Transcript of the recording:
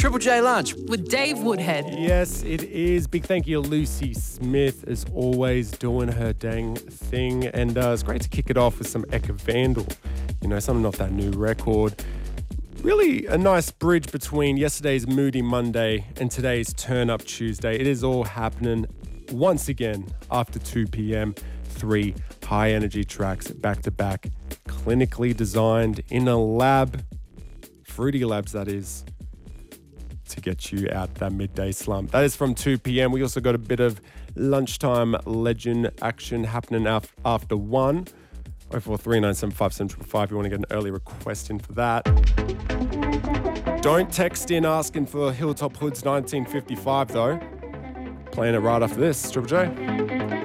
Triple J Lunch. With Dave Woodhead. Yes, it is. Big thank you to Lucy Smith, as always, doing her dang thing. And it's great to kick it off with some Eka Vandal. You know, something off that new record. Really a nice bridge between yesterday's Moody Monday and today's Turn Up Tuesday. It is all happening once again after 2 p.m. 3 high energy tracks back to back, clinically designed in a lab, Fruity Labs that is, to get you out that midday slump. That is from 2 p.m. We also got a bit of lunchtime legend action happening after 1. 0439757555. You want to get an early request in for that. Don't text in asking for Hilltop Hoods 1955 though. Playing it right after this. Triple J.